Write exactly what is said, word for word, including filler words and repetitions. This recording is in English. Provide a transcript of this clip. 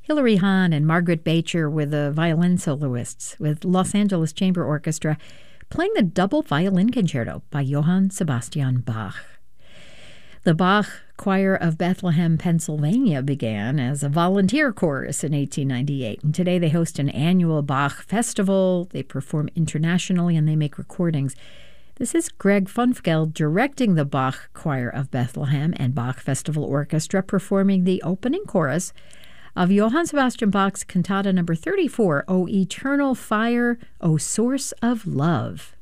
Hilary Hahn and Margaret Beecher were the violin soloists, with Los Angeles Chamber Orchestra playing the double violin concerto by Johann Sebastian Bach. The Bach Choir of Bethlehem, Pennsylvania began as a volunteer chorus in eighteen ninety-eight, and today they host an annual Bach festival. They perform internationally and they make recordings. This is Greg Funfgeld directing the Bach Choir of Bethlehem and Bach Festival Orchestra performing the opening chorus of Johann Sebastian Bach's cantata number thirty-four, O Eternal Fire, O Source of Love.